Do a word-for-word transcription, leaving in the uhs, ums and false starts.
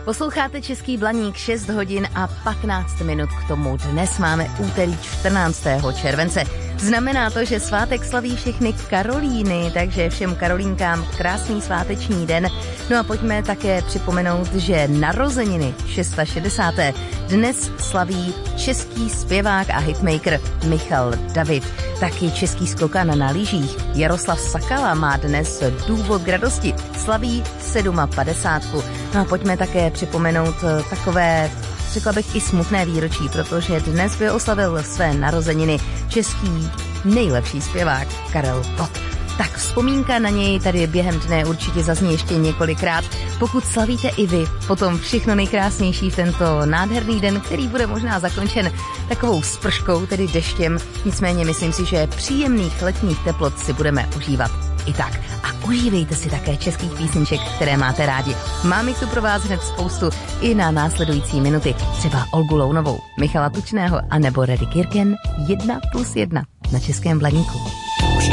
Posloucháte Český Blaník, šest hodin a patnáct minut k tomu. Dnes máme úterý čtrnáctého července. Znamená to, že svátek slaví všechny Karolíny, takže všem Karolínkám krásný sváteční den. No a pojďme také připomenout, že narozeniny šedesát šest. Dnes slaví český zpěvák a hitmaker Michal David. Taky český skokan na lyžích Jaroslav Sakala má dnes důvod k radosti. Slaví padesát sedm. No a pojďme také připomenout takové, řekla bych, i smutné výročí, protože dnes by oslavil své narozeniny český nejlepší zpěvák Karel Gott. Tak vzpomínka na něj tady během dne určitě zazní ještě několikrát. Pokud slavíte i vy, potom všechno nejkrásnější v tento nádherný den, který bude možná zakončen takovou sprškou, tedy deštěm. Nicméně myslím si, že příjemných letních teplot si budeme užívat i tak. A užívejte si také českých písniček, které máte rádi. Mám jich tu pro vás hned spoustu i na následující minuty. Třeba Olgu Lounovou, Michala Tučného a nebo Reddy Kirken jedna plus jedna na Českém Blaníku.